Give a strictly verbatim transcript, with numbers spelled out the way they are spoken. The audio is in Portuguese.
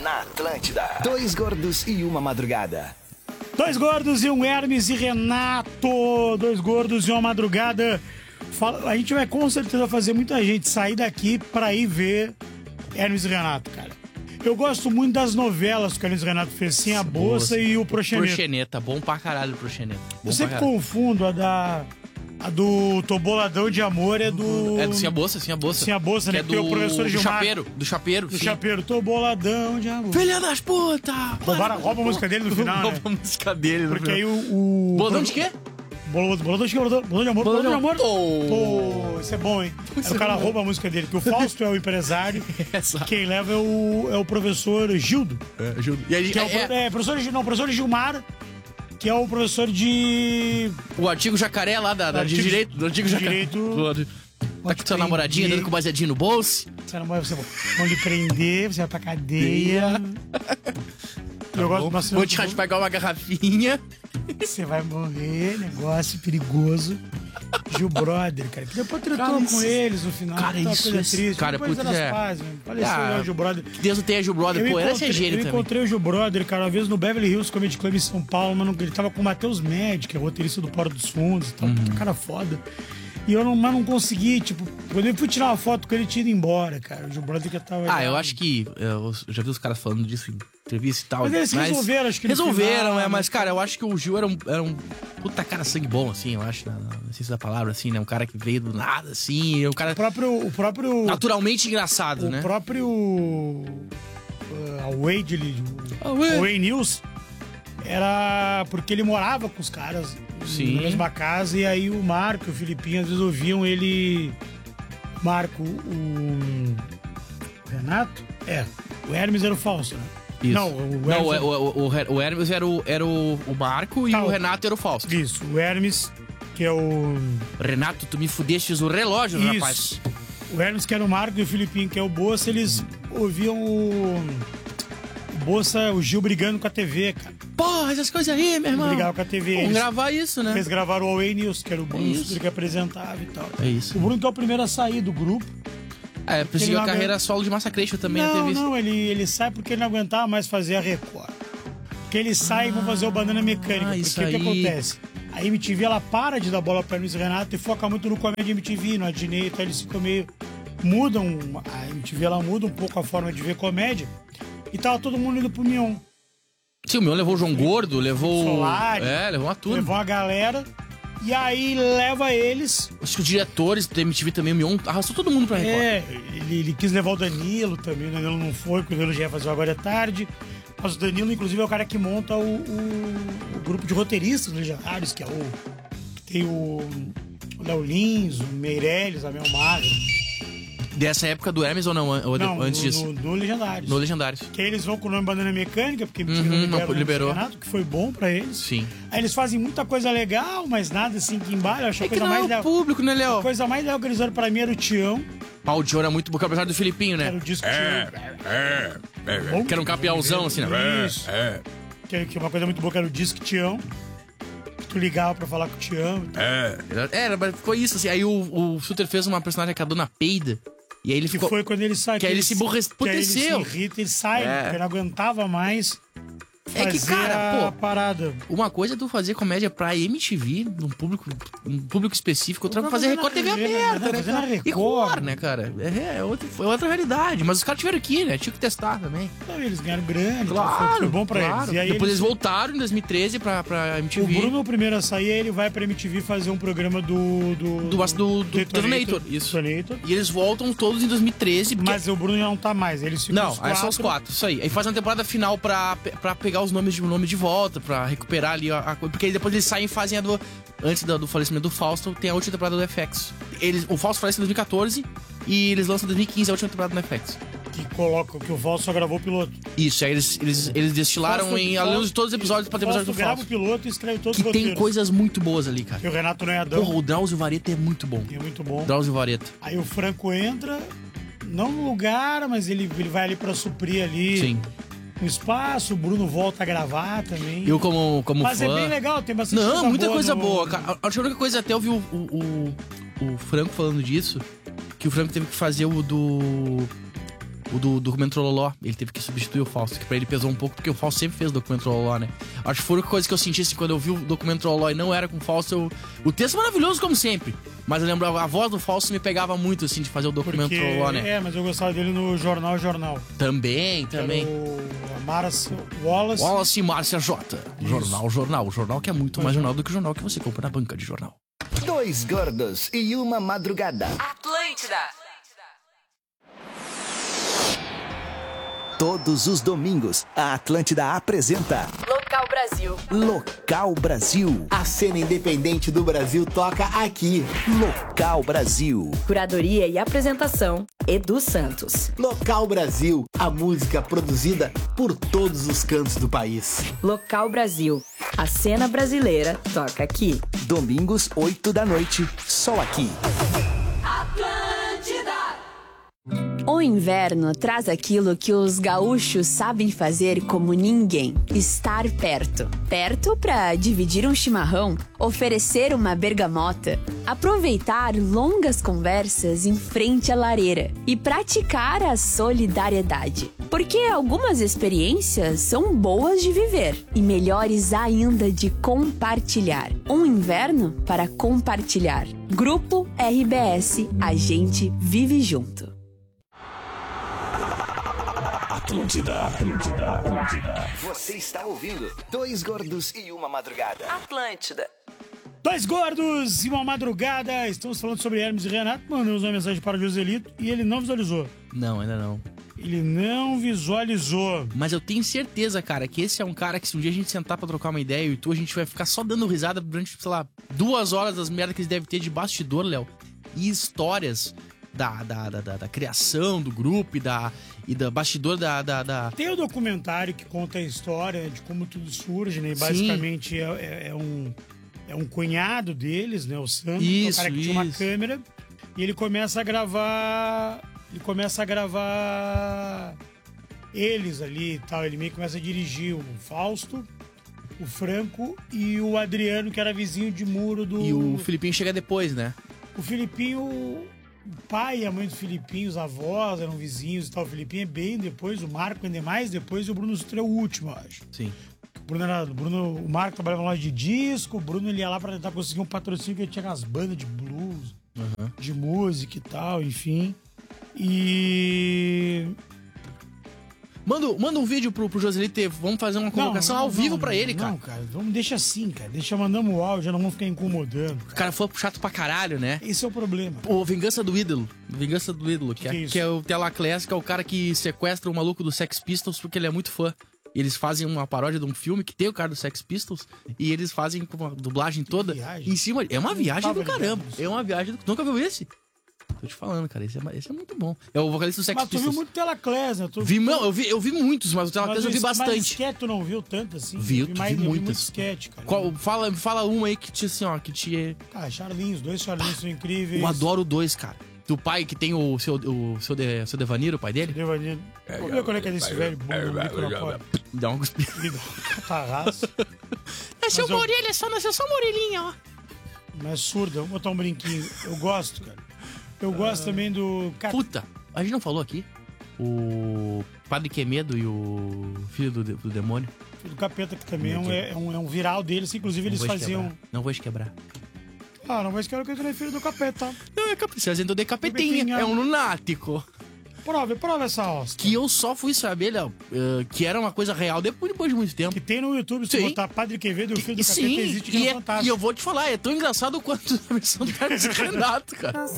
Na Atlântida. Dois gordos e uma madrugada. Dois gordos e um Hermes e Renato. Dois gordos e uma madrugada. Fala, a gente vai com certeza fazer muita gente sair daqui pra ir ver Hermes e Renato, cara. Eu gosto muito das novelas que o Hermes e Renato fez, sim, a Bolsa e o Proxeneta. Proxeneta, bom pra caralho o Proxeneta. Eu sempre confundo a da... A do Tô Boladão de Amor é do... É do Sim a Bolsa, Sim a Bolsa. Sim a Bolsa, né? É Que tem o professor do Gilmar. Chapeiro, do Chapeiro. Do sim. Chapeiro, Tô Boladão de Amor. Filha das putas! Roubaram, rouba a música dele no final, Rouba né? a música dele no Porque final. aí o... o... Boladão de quê? Boladão, boladão de quê? Boladão, boladão de Amor. Boladão Boladão de de Amor. Amor. Pô, isso é bom, hein? Aí o cara rouba a música dele. Que o Fausto é o empresário. Essa. Quem leva é o, é o professor Gildo. É, Gildo. E aí, Que é, o, é, é, professor, não, professor Gilmar, que é o professor de... o antigo jacaré lá da, da, de Antigo- direito. Do antigo de jacaré. direito. Do- do- Tá com sua namoradinha, prender. dando com baseadinho no bolso. Você não vai, você vão lhe prender, você vai pra cadeia. Eu gosto bastante. Vou te pegar uma garrafinha. Você vai morrer, negócio perigoso. Gil Brother, cara. Que depois tratou Cara, com isso- eles no final. cara, tá uma isso coisa é- triste. cara, depois putz, das é. pazes, mano. Faleceu Ah, né, o Gil Brother. Que Deus não tenha Gil Brother. Eu Pô, essa é encontrei, gênio eu também. encontrei o Gil Brother, cara, uma vez no Beverly Hills Comedy Club em São Paulo, mano. Ele tava com o Matheus Med, que é roteirista do Porto dos Fundos e tal. Uhum. Que cara foda. E eu não, mas não consegui, tipo, quando eu fui tirar uma foto com ele, tinha ido embora, cara. O Gil Brother que tava. Ah, eu acho que. Eu já vi os caras falando disso em entrevista e tal. Mas eles resolveram, acho que no Resolveram, final, é, mas, né? cara, eu acho que o Gil era um, era um puta cara sangue bom, assim, eu acho, na, na essência da palavra, assim, né? Um cara que veio do nada, assim, um cara O próprio. O próprio. naturalmente engraçado, O né? próprio. Uh, a Wade, ele, o, Away. o Way News, era porque ele morava com os caras Sim. na mesma casa, e aí o Marco e o Filipinho às vezes ouviam ele. Marco, o. o Renato? É. O Hermes era o falso, né? Isso. Não, o Hermes. Não, o, o, o, o, o Hermes era o, era o, o Marco e Tá, o o- Renato era o Fausto. Isso, o Hermes, que é o. Renato, tu me fudestes o relógio, Isso. rapaz. O Hermes, que era o Marco, e o Filipinho, que é o Bolsa, eles ouviam o. O Bolsa, o Gil brigando com a T V, cara. Porra, essas coisas aí, meu irmão. Brigava com a T V. Vamos Eles, gravar isso, né? eles gravaram o Away News, que era o Bruno isso. Sutter que apresentava e tal. É isso. O Bruno que é o primeiro a sair do grupo. É, perseguiu Ele a não carreira aguenta- solo de Massacration também na não, T V. não, ele, ele sai porque ele não aguentava mais fazer a Record. Porque ele sai e vão fazer o Banana Mecânica. Porque isso o que aí. acontece? A M T V, ela para de dar bola pra Hermes e Renato e foca muito no Comédia M T V, no Adnei, então eles ficam meio... Mudam, a M T V, ela muda um pouco a forma de ver comédia. E tava todo mundo indo pro Mion. Sim, o meu levou o João Gordo, levou. Solari. É, levou uma turma. Levou a galera. E aí leva eles. Acho que os diretores da M T V também, o Mion, arrastou todo mundo pra Record. É, ele, ele quis levar o Danilo também. O Danilo não foi, porque o Danilo já ia fazer o Agora é Tarde. Mas o Danilo, inclusive, é o cara que monta o, o, o grupo de roteiristas legendários, que é o. Que tem o. O Léo Lins, o Meirelles, a Mel Magro. Dessa época do Hermes ou não? Ou de- Não, antes no, disso? no, no Legendários. No Legendários. Que aí eles vão com o nome Banana Mecânica, porque Uhum, não não liberou, liberou. o Renato, que foi bom pra eles. Sim. Aí eles fazem muita coisa legal, mas nada assim que embala. Eu acho É a que coisa não é mais o legal. público, né, A Léo? coisa mais legal que eles fizeram pra mim era o Tião, Pau de ouro é muito bom, que é o personagem do Filipinho, que era né? o disco É, Tião. é, é, Bom, Que era um campeãozão, assim, né? Isso. é, Que, que uma coisa muito boa que era o disco Tião. Que tu ligava pra falar com o Tião. é. Era, mas foi isso, assim. Aí o, o Suter fez uma personagem que é a Dona Peida. E aí ele Que ficou. foi quando ele sai. que aí ele se emburre- Que aí ele se emputeceu. irrita, ele sai, É. porque ele não aguentava mais É que, fazer cara, a pô, parada. Uma coisa é tu fazer comédia pra M T V, num público, um público específico, outra Outra fazer coisa Record na T V T V, aberta, né? né, Fazer na cara? E Record. Record, né, cara? É, é outra, foi outra realidade. Mas os caras tiveram aqui, né? Tinha que testar também. Então, eles ganharam grana, então Claro, foi, foi bom pra claro. eles. E aí Depois eles- eles voltaram em dois mil e treze pra, pra M T V. O Bruno é o primeiro a sair, aí ele vai pra M T V fazer um programa do... Do, Do- do- do Detonator, isso. Detonator. E eles voltam todos em dois mil e treze. Porque... Mas o Bruno já não tá mais, eles ficam Não, os aí são os quatro, isso aí. Aí faz uma temporada final pra, pra pegar os nomes de, o nome de volta, pra recuperar ali a, a coisa. Porque aí depois eles saem e fazem a do. Antes do, do falecimento do Fausto, tem a última temporada do F X. Eles, o Fausto falece em dois mil e quatorze e eles lançam em dois mil e quinze a última temporada do F X. Que coloca, que o Valso só gravou o piloto. Isso, aí eles, eles, eles destilaram Fausto- em, ao longo de todos os episódios pra ter episódio do grava o Fausto. piloto e escreve todos Que os tem roteiros. coisas muito boas ali, cara. E o Renato não é Adão, Porra, o Drauzio Vareta é muito bom. que é muito bom. Drauzio Vareta. Aí o Franco entra, não no lugar, mas ele, ele vai ali pra suprir ali Sim. um espaço, o Bruno volta a gravar também. Eu como, como Mas fã... é bem legal, tem bastante coisa Não, muita boa coisa no- boa, cara. Acho que a única coisa, até eu vi o, o, o, o Franco falando disso, que o Franco teve que fazer o do... O do documento Trololó, ele teve que substituir o Fausto, que pra ele pesou um pouco, porque o Fausto sempre fez o documento Trololó, né? Acho que foi a única coisa que eu senti, assim, quando eu vi o documento Trololó e não era com o Fausto, eu... o texto é maravilhoso, como sempre. Mas eu lembro, a voz do Fausto me pegava muito, assim, de fazer o documento Porque, Trololó, né? É, mas eu gostava dele no Jornal Jornal. Também, também. Era o Márcia Wallace. Wallace e Márcia J. Jornal, jornal. O jornal que é muito mais jornal do que o jornal que você compra na banca de jornal. Dois gordos e uma madrugada. Atlântida. Todos os domingos, a Atlântida apresenta Local Brasil. Local Brasil. A cena independente do Brasil toca aqui. Local Brasil. Curadoria e apresentação, Edu Santos. Local Brasil, a música produzida por todos os cantos do país. Local Brasil. A cena brasileira toca aqui. Domingos, oito da noite, só aqui. O inverno traz aquilo que os gaúchos sabem fazer como ninguém: estar perto. Perto para dividir um chimarrão, oferecer uma bergamota, aproveitar longas conversas em frente à lareira e praticar a solidariedade. Porque algumas experiências são boas de viver e melhores ainda de compartilhar. Um inverno para compartilhar. Grupo R B S, a gente vive junto. Atlântida, Atlântida, Atlântida. Você está ouvindo Dois Gordos e uma Madrugada. Atlântida. Dois gordos e uma madrugada. Estamos falando sobre Hermes e Renato. Mandamos uma mensagem para o Joselito e ele não visualizou. Não, ainda não. Ele não visualizou. Mas eu tenho certeza, cara, que esse é um cara que se um dia a gente sentar pra trocar uma ideia, eu e tu, a gente vai ficar só dando risada durante, sei lá, duas horas das merdas que eles devem ter de bastidor, Léo. E histórias da, da, da, da, da criação do grupo e da, e da bastidor da, da, da... Tem o documentário que conta a história de como tudo surge, né? E basicamente é, é, é um... É um cunhado deles, né? O Sandro, Isso, o cara que isso. tinha uma câmera. E ele começa a gravar... Ele começa a gravar eles ali e tal. Ele meio que começa a dirigir o Fausto, o Franco e o Adriano, que era vizinho de muro do... E o Filipinho chega depois, né? O Filipinho... O pai e a mãe do Filipinho, os avós eram vizinhos e tal. O Filipinho é bem depois, o Marco ainda mais depois e o Bruno Sutra é o último, eu acho. Sim. O Bruno, era, o Bruno, o Marco trabalhava na loja de disco, o Bruno ele ia lá pra tentar conseguir um patrocínio que ele tinha umas bandas de blues, Uhum. de música e tal, enfim. E... Manda, manda um vídeo pro, pro Joselito ter. Vamos fazer uma convocação Não, não, ao vivo não, pra ele, cara. Não, cara, vamos, deixa assim, cara. Deixa, mandamos o áudio, já não vamos ficar incomodando. O cara foi chato pra caralho, né? Esse é o problema. Pô, Vingança do Ídolo. Vingança do Ídolo, que, Que é, que é isso? que é o Telaclés, que é o cara que sequestra o maluco do Sex Pistols porque ele é muito fã. E eles fazem uma paródia de um filme que tem o cara do Sex Pistols e eles fazem com uma dublagem toda viagem. em cima. É uma Eu viagem tava do ligado caramba. nisso. É uma viagem do... Nunca viu esse? Tô te falando, cara. Esse é, esse é muito bom. É o vocalista do Sex Mas tu Pistols. viu muito Telaclés, né? Tu, Vi, não, eu vi, eu vi muitos, mas o Telaclés eu vi Mas bastante. sketch tu não viu tanto assim? Vi, eu tu mais, vi eu muitas. muito sketch, cara. Qual, fala, fala um aí que te, assim, ó, que te... Cara, Charlinhos, dois Charlinhos são incríveis. Eu adoro dois, cara. Do pai que tem o seu, o seu, de, seu Devanir, o pai dele. Devanir. Vamos ver qual é que é desse velho bom no bico na porta. Dá uma cuspida. Ele dá um catarraço. Nasceu Mas uma eu- orelha, só nasceu só uma orelhinha, ó. Mas surda, vamos botar um brinquinho. Eu gosto, cara. Eu gosto também do... Cara, Puta, a gente não falou aqui? O Padre Quemedo e o filho do, do demônio. do Capeta, que também é um, é, um, é um viral deles. Inclusive, eles não vou faziam... Esquebrar. Não vou esquebrar. Ah, não vai esquecer que eu tenho filho do Capeta. Não, é capeta. Vocês ainda de capetinha. Capetinha. É um lunático. Prova, prova essa hóstia. Que eu só fui saber, Léo, uh, que era uma coisa real depois, depois de muito tempo. Que tem no YouTube, se tu Sim. botar Padre Quevedo e o filho do Sim, Capeta existe, que e, é é- fantástico. e eu vou te falar, é tão engraçado quanto a versão do Hermes e Renato, cara.